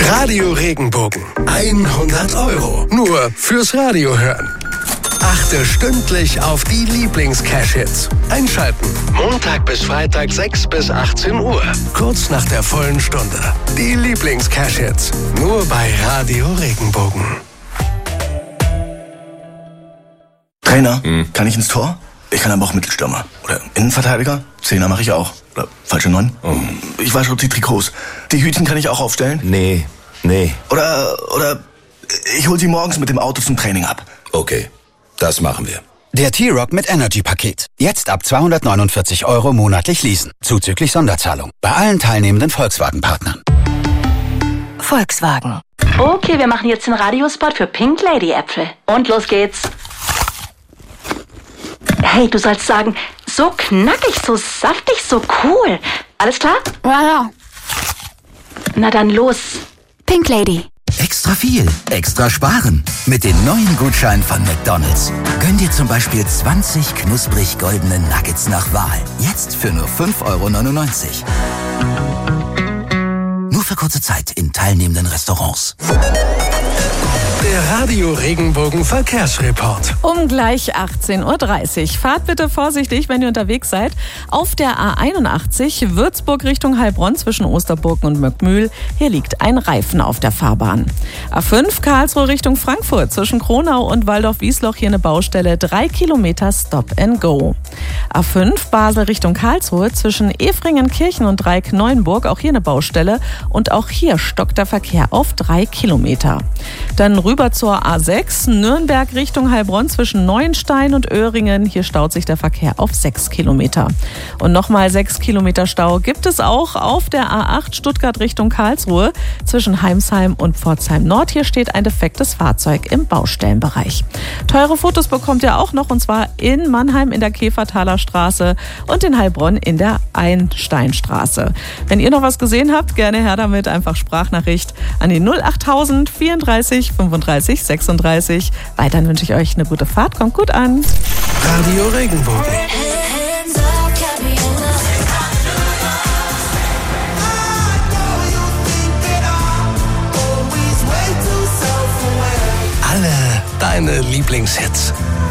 Radio Regenbogen. 100 €. Nur fürs Radio hören. Achte stündlich auf die Lieblings-Cash-Hits. Einschalten. Montag bis Freitag 6 bis 18 Uhr. Kurz nach der vollen Stunde. Die Lieblings-Cash-Hits. Nur bei Radio Regenbogen. Trainer, kann ich ins Tor? Ich kann aber auch Mittelstürmer. Oder Innenverteidiger? Zehner mache ich auch. Oder falsche 9. Ich wasche die Trikots. Die Hütchen kann ich auch aufstellen? Nee. Oder ich hol sie morgens mit dem Auto zum Training ab. Okay, das machen wir. Der T-Rock mit Energy-Paket. Jetzt ab 249 € monatlich leasen. Zuzüglich Sonderzahlung. Bei allen teilnehmenden Volkswagen-Partnern. Volkswagen. Okay, wir machen jetzt den Radiospot für Pink Lady Äpfel. Und los geht's. Hey, du sollst sagen, so knackig, so saftig, so cool. Alles klar? Ja. Na dann los. Pink Lady. Extra viel, extra sparen. Mit den neuen Gutscheinen von McDonald's. Gönn dir zum Beispiel 20 knusprig goldene Nuggets nach Wahl. Jetzt für nur 5,99 €. Nur für kurze Zeit in teilnehmenden Restaurants. Der Radio Regenbogen Verkehrsreport. Um gleich 18:30 Uhr. Fahrt bitte vorsichtig, wenn ihr unterwegs seid. Auf der A81 Würzburg Richtung Heilbronn zwischen Osterburgen und Möckmühl. Hier liegt ein Reifen auf der Fahrbahn. A5 Karlsruhe Richtung Frankfurt zwischen Kronau und Waldorf-Wiesloch. Hier eine Baustelle. 3 Kilometer Stop and Go. A5 Basel Richtung Karlsruhe zwischen Efringen-Kirchen und Dreieck-Neuenburg. Auch hier eine Baustelle. Und auch hier stockt der Verkehr auf 3 Kilometer. Dann rüber zur A6, Nürnberg Richtung Heilbronn zwischen Neuenstein und Öhringen. Hier staut sich der Verkehr auf 6 Kilometer. Und nochmal 6 Kilometer Stau gibt es auch auf der A8 Stuttgart Richtung Karlsruhe zwischen Heimsheim und Pforzheim Nord. Hier steht ein defektes Fahrzeug im Baustellenbereich. Teure Fotos bekommt ihr auch noch, und zwar in Mannheim in der Käfertaler Straße und in Heilbronn in der Einsteinstraße. Wenn ihr noch was gesehen habt, gerne her damit, einfach Sprachnachricht an die 08000 34 35 36. Weiterhin wünsche ich euch eine gute Fahrt. Kommt gut an. Radio Regenbogen. Alle deine Lieblingshits.